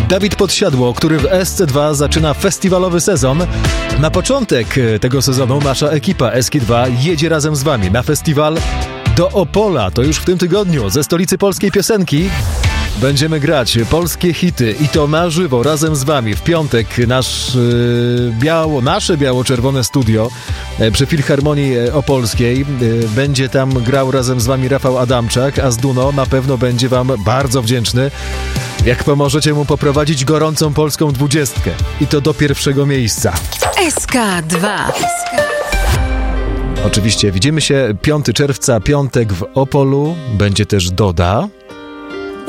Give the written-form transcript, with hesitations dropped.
Dawid Podsiadło, który w SC2 zaczyna festiwalowy sezon. Na początek tego sezonu nasza ekipa SK2 jedzie razem z wami na festiwal do Opola. To już w tym tygodniu ze stolicy polskiej piosenki. Będziemy grać polskie hity i to na żywo razem z wami. W piątek nasze biało-czerwone studio przy Filharmonii Opolskiej. Będzie tam grał razem z wami Rafał Adamczak, a z Duno na pewno będzie wam bardzo wdzięczny, jak pomożecie mu poprowadzić gorącą polską 20. I to do pierwszego miejsca. SK2. Oczywiście widzimy się 5 czerwca, piątek w Opolu. Będzie też Doda.